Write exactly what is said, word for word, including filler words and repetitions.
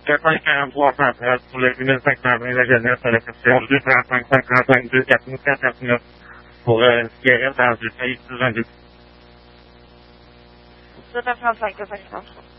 quatre cinq quarante-trois cent trente pour le mille cinq cent vingt la jeunesse à la question deux trente-cinq cent trente-cinq deux quatre neuf quatre neuf pour euh, une cigarette dans le pays sous un deux. deux trente-cinq, deux cinquante-trois.